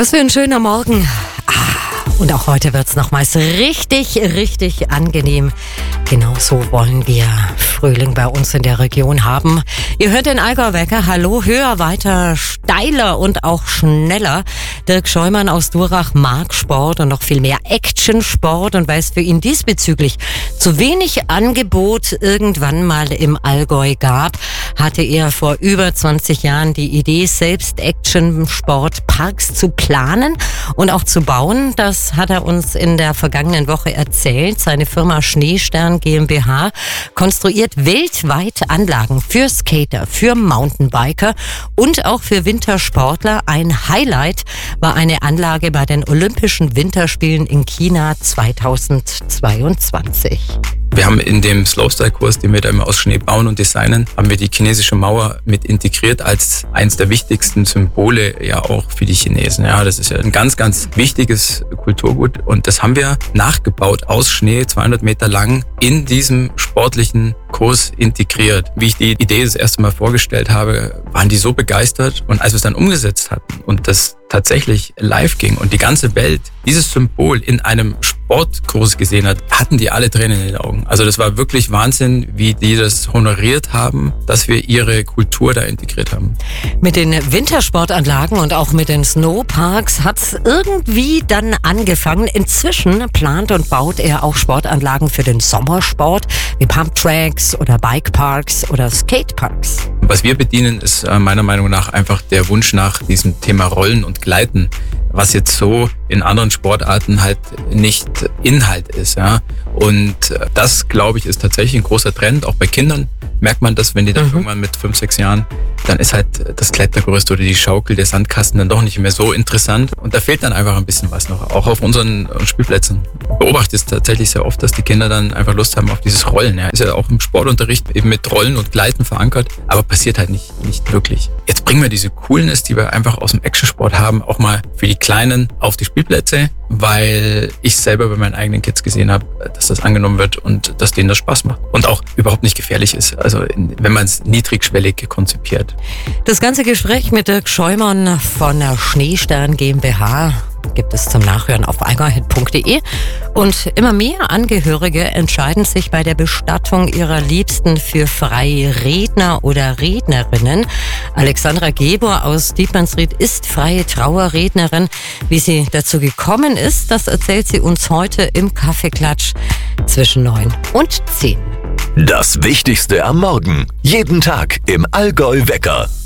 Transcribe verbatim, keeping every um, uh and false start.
Was für ein schöner Morgen. Ah, und auch heute wird es nochmals richtig, richtig angenehm. Genau so wollen wir Frühling bei uns in der Region haben. Ihr hört den Allgäu-Wecker. Hallo, höher, weiter, steiler und auch schneller. Dirk Scheumann aus Durach mag Sport und noch viel mehr Action-Sport. Und weil es für ihn diesbezüglich zu wenig Angebot irgendwann mal im Allgäu gab, hatte er vor über zwanzig Jahren die Idee, selbst Action-Sport-Parks zu planen und auch zu bauen. Das hat er uns in der vergangenen Woche erzählt. Seine Firma Schneestern GmbH konstruiert weltweit Anlagen für Skater, für Mountainbiker und auch für Wintersportler. Ein Highlight war eine Anlage bei den Olympischen Winterspielen in China zweitausendzweiundzwanzig. Wir haben in dem Slopestyle-Kurs, den wir da immer aus Schnee bauen und designen, haben wir die chinesische Mauer mit integriert als eines der wichtigsten Symbole ja auch für die Chinesen. Ja, das ist ja ein ganz, ganz wichtiges Kulturgut und das haben wir nachgebaut aus Schnee, zweihundert Meter lang, in diesem sportlichen Kurs integriert. Wie ich die Idee das erste Mal vorgestellt habe, waren die so begeistert und als wir es dann umgesetzt hatten und das tatsächlich live ging und die ganze Welt dieses Symbol in einem Sportkurs gesehen hat, hatten die alle Tränen in den Augen. Also das war wirklich Wahnsinn, wie die das honoriert haben, dass wir ihre Kultur da integriert haben. Mit den Wintersportanlagen und auch mit den Snowparks hat es irgendwie dann angefangen. Inzwischen plant und baut er auch Sportanlagen für den Sommersport, wie Pumptracks oder Bikeparks oder Skateparks. Was wir bedienen, ist meiner Meinung nach einfach der Wunsch nach diesem Thema Rollen und Gleiten, was jetzt so in anderen Sportarten halt nicht Inhalt ist. Ja. Und das, glaube ich, ist tatsächlich ein großer Trend. Auch bei Kindern merkt man das, wenn die dann mhm. irgendwann mit fünf, sechs Jahren, dann ist halt das Klettergerüst oder die Schaukel, der Sandkasten dann doch nicht mehr so interessant. Und da fehlt dann einfach ein bisschen was noch, auch auf unseren Spielplätzen. Ich beobachte es tatsächlich sehr oft, dass die Kinder dann einfach Lust haben auf dieses Rollen. Ja. Ist ja auch im Sportunterricht eben mit Rollen und Gleiten verankert, aber passiert halt nicht, nicht wirklich. Jetzt bringen wir diese Coolness, die wir einfach aus dem Actionsport haben, auch mal für die Kleinen auf die Spielplätze, weil ich selber bei meinen eigenen Kids gesehen habe, dass das angenommen wird und dass denen das Spaß macht und auch überhaupt nicht gefährlich ist, also in, wenn man es niedrigschwellig konzipiert. Das ganze Gespräch mit Dirk Scheumann von der Schneestern GmbH gibt es zum Nachhören auf allgäuhit punkt de. Und immer mehr Angehörige entscheiden sich bei der Bestattung ihrer Liebsten für freie Redner oder Rednerinnen. Alexandra Gebor aus Dietmannsried ist freie Trauerrednerin. Wie sie dazu gekommen ist, das erzählt sie uns heute im Kaffeeklatsch zwischen neun und zehn. Das Wichtigste am Morgen. Jeden Tag im Allgäu-Wecker.